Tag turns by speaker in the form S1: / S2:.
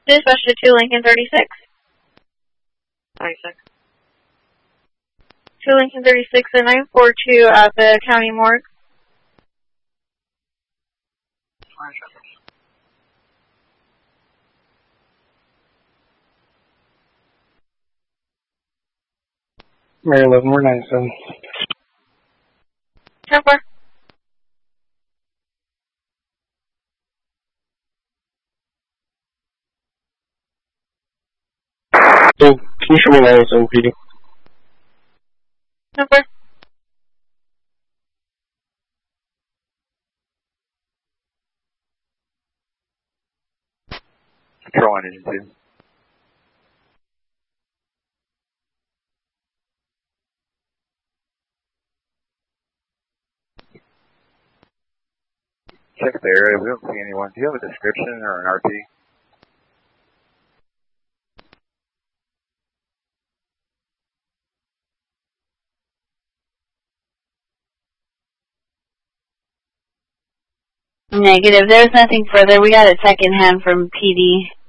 S1: Dispatch to 2 Lincoln 36.
S2: 36.
S1: 2 Lincoln 36 and 942 at the county morgue.
S3: Mary 11, we're 97.
S1: 10-4.
S3: So, can you show me that as PD?
S1: 10-4.
S2: Control on engine 2. Check the area. We don't see anyone. Do you have a description or an RP?
S4: Negative. There's nothing further. We got a tech in hand from PD.